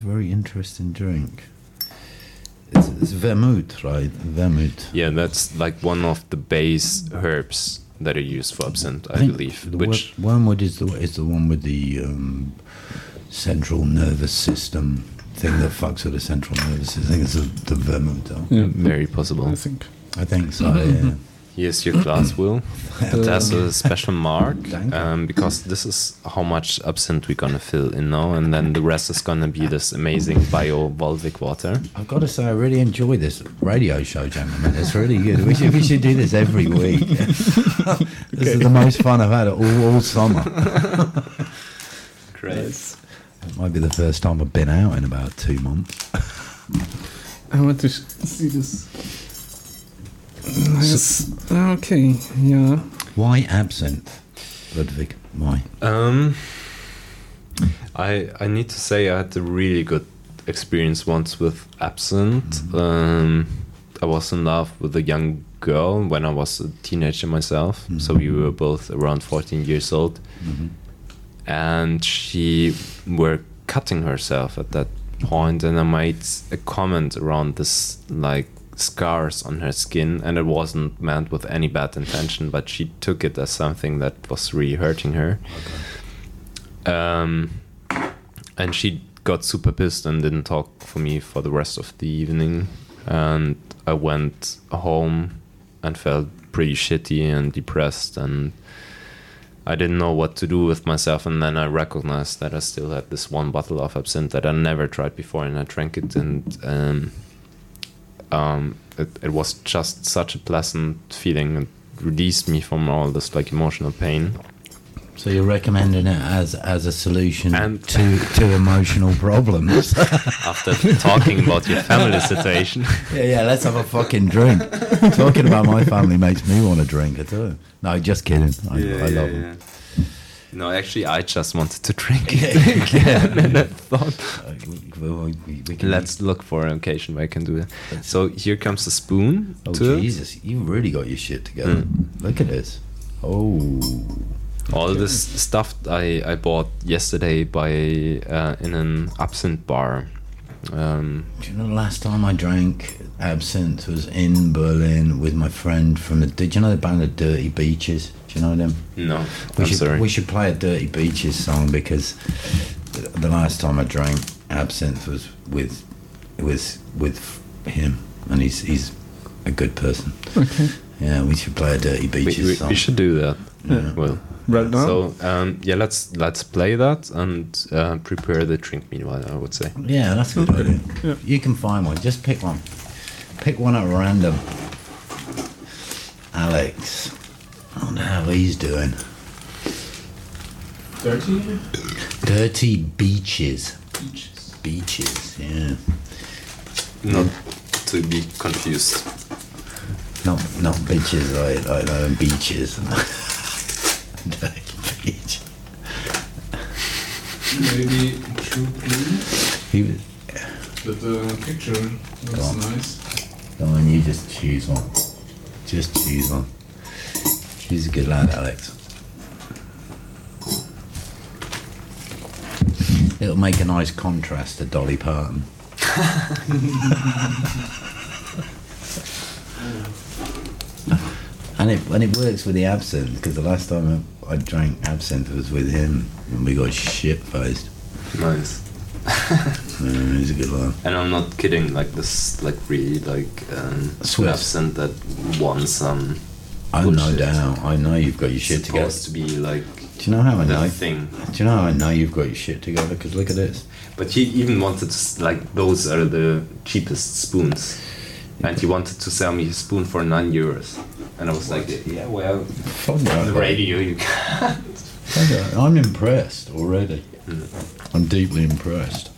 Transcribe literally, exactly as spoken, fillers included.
Very interesting drink. It's, it's vermouth, right? Vermouth. Yeah, that's like one of the base herbs that are used for absinthe, I, I think believe. The Which wor- wormwood is the is the one with the um, central nervous system thing that fucks with the central nervous system. I think it's the, the vermouth. Though. Yeah, very possible. I think. I think so. Yeah. Here's your glass, Will. It has a special mark Thank you. um, because this is how much absinthe we're gonna fill in now, and then the rest is gonna be this amazing bio-Volvic water. I've got to say, I really enjoy this radio show, gentlemen. It's really good. We should, we should do this every week. This is the most fun I've had all, all summer. Great. It might be the first time I've been out in about two months. I want to sh- see this. Nice. Okay, yeah. Why absinthe, Ludwig? Why? Um, I I need to say I had a really good experience once with absinthe. Mm-hmm. Um, I was in love with a young girl when I was a teenager myself. Mm-hmm. So we were both around fourteen years old, Mm-hmm. and she were cutting herself at that point, and I made a comment around this like scars on her skin, and it wasn't meant with any bad intention, but she took it as something that was really hurting her. Okay. Um, and she got super pissed and didn't talk for me for the rest of the evening, and I went home and felt pretty shitty and depressed, and I didn't know what to do with myself. And then I recognized that I still had this one bottle of absinthe that I never tried before, and I drank it, and um, um, it, it was just such a pleasant feeling. It released me from all this like emotional pain. So you're recommending it as as a solution And- to to emotional problems? After talking about your family situation. Yeah, yeah. Let's have a fucking drink. Talking about my family makes me want to drink it too. No, just kidding. I, I love them. No, actually, I just wanted to drink Yeah, it. yeah. And I thought, Uh, we, we, we, we can let's look for an occasion where I can do that. So here comes the spoon. Oh to it. Jesus! You've really got your shit together. Mm. Look at this. Oh. All this stuff I, I bought yesterday by uh, in an absinthe bar. Um, Do you know the last time I drank absinthe was in Berlin with my friend from the. Did you know the band the Dirty Beaches? Do you know them? no, We I'm should sorry. we should play a Dirty Beaches song because the, the last time I drank absinthe was with with with him, and he's he's a good person. Okay. Yeah, we should play a Dirty we, Beaches we, song. we should do that. Yeah. Well, Right now? so um, yeah, let's let's play that and uh, prepare the drink. Meanwhile, I would say. Yeah, that's a good Okay. idea. Yeah. You can find one. Just pick one. Pick one at random. Alex. I wonder how he's doing. Dirty? Dirty Beaches. Beaches. Beaches, yeah. Not to be confused. Not not beaches, like, like uh, beaches. Dirty Beach. Maybe true blue, He was, but the picture looks Go on. nice. Go on, you just choose one. Just choose one. He's a good lad, Alex. It'll make a nice contrast to Dolly Parton. And it and it works with the absinthe because the last time I, I drank absinthe was with him and we got shit faced. Nice. Yeah, he's a good lad. And I'm not kidding. Like this, like really, like um, Swiss. absinthe that won some. I no bullshit. doubt. I know you've got your shit together. Supposed to be like Do you know how I know? that thing. Do you know how I know you've got your shit together? Because look at this. But he even wanted to s- like those are the cheapest spoons, and he wanted to sell me his spoon for nine euros, and I was like, yeah, well, Fuck on that. the radio you can. Fuck that. I'm impressed already. I'm deeply impressed.